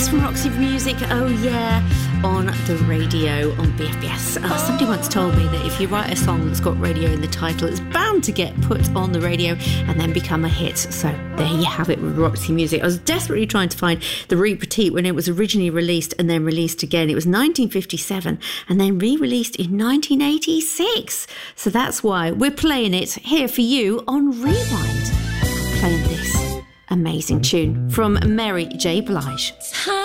Yes, from Roxy Music, oh yeah, on the radio on BFBS. Somebody once told me that if you write a song that's got radio in the title, it's bound to get put on the radio and then become a hit. So there you have it with Roxy Music. I was desperately trying to find the Rue Petite when it was originally released and then released again. It was 1957 and then re-released in 1986. So that's why we're playing it here for you on Rewind. Playing this amazing tune from Mary J. Blige.